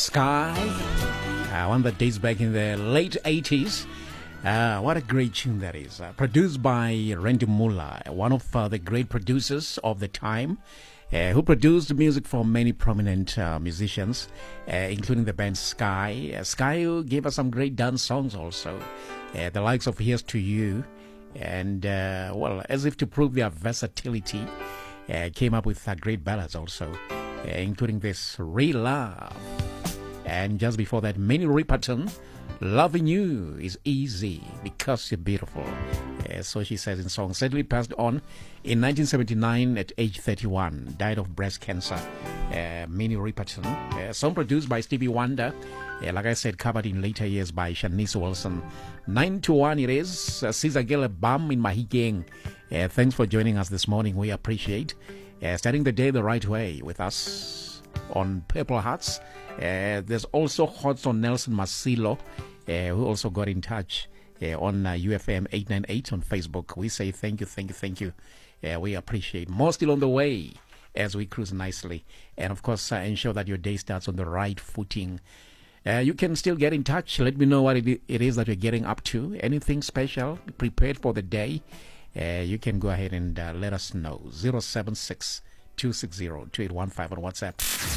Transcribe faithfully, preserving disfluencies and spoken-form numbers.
Sky, uh, one that dates back in the late eighties. Uh, what a great tune that is. Uh, produced by Randy Muller, one of uh, the great producers of the time, uh, who produced music for many prominent uh, musicians, uh, including the band Sky. Uh, Sky gave us some great dance songs also, uh, the likes of Here's to You, and, uh, well, as if to prove their versatility, uh, came up with uh, great ballads also, uh, including this Real Love. And just before that, Minnie Riperton, Loving You is Easy Because You're Beautiful. Uh, so she says in song. Sadly passed on in nineteen seventy-nine at age thirty-one. Died of breast cancer. Uh, Minnie Riperton. Uh, song produced by Stevie Wonder. Uh, like I said, covered in later years by Shanice Wilson. nine to one it is. Uh, Caesar Gele Bam in Mahigeng. Uh, thanks for joining us this morning. We appreciate uh, starting the day the right way with us on Purple Hearts. Uh, there's also Hodson Nelson Masilo, uh, who also got in touch uh, on uh, U F M eight ninety-eight on Facebook. We say thank you, thank you, thank you. Uh, we appreciate. More still on the way as we cruise nicely. And, of course, uh, ensure that your day starts on the right footing. Uh, you can still get in touch. Let me know what it is that you're getting up to. Anything special prepared for the day. Uh, you can go ahead and uh, let us know. zero seven six, two six zero, two eight one five on WhatsApp.